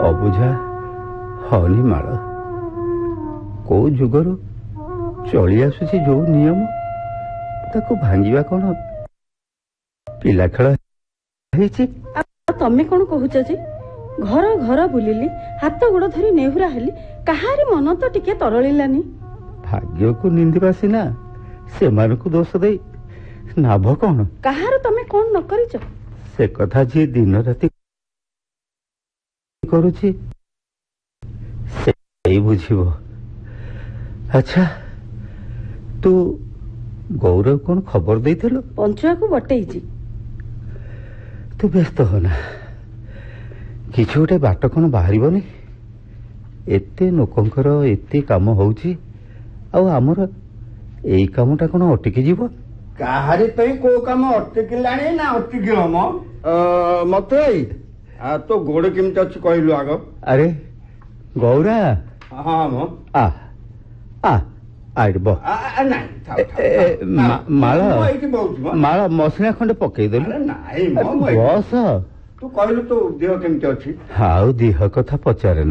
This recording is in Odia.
ଅବୁଝା ହନି ମାଳ କୋଉ ଯୁଗରୁ ଚଳି ଆସୁଛି ଯୋଉ ନିୟମ ତାକୁ ଭାଙ୍ଗିବା କଣ ପିଲା ଖେଳ ହେଇଛି। ତମେ କଣ କହୁଛ ଯେ? ଘର ଘର ବୁଲିଲି, ହାତ ଗୋଡ ଧରି ନେହୁରା ହେଲି, କାହାରି ମନ ତ ଟିକେ ତରଳିଲାନି। ଭାଗ୍ୟକୁ ନିନ୍ଦିବା ସିନା, ସେମାନଙ୍କୁ ଦୋଷ ଦେଇ ଲାଭ କଣ? କାହାର ତମେ କଣ ନ କରିଛ? ସେ କଥା ଯିଏ ଦିନ ରାତି କରୁଛି ସେଇ ବୁଝିବ। ଆଚ୍ଛା, ତୁ ଗୌରବ କଣ ଖବର ଦେଇଥିଲୁ? ପଞ୍ଚୁଆକୁ ବଟେଇଛି। ତୁ ବ୍ୟସ୍ତ ହନା, କିଛି ଗୋଟେ ବାଟ କଣ ବାହାରିବନି? ଏତେ ଲୋକଙ୍କର ଏତେ କାମ ହଉଛି, ଆଉ ଆମର ଏଇ କାମଟା କଣ ଅଟକି ଯିବ? କାହାରି ପାଇଁ କୋଉ କାମ ଅଟକିଲାଣି ନା ଅଟକିବ? ମତେ ତୋ ଗୋଡ କେମିତି ଅଛି କହିଲୁ ଆଗ। ଆରେ ଗୌରା, ହଁ ମ ମାଳ ମସିଣା ଖଣ୍ଡେ ପକେଇଦେଲୁ। ନାଇଁ ବସ। ତୁ କହିଲୁ ତୋ ଦେହ କେମିତି ଅଛି? ଆଉ ଦେହ କଥା ପଚାରେ